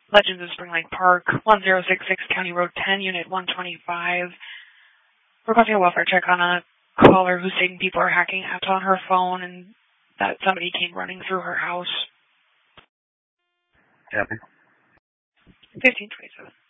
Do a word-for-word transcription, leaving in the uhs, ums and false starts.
Legends of Spring Lake Park, one zero six six County Road ten, Unit one twenty-five. Requesting a welfare check on a caller who's saying people are hacking apps on her phone and that somebody came running through her house. Happy. fifteen twenty-seven.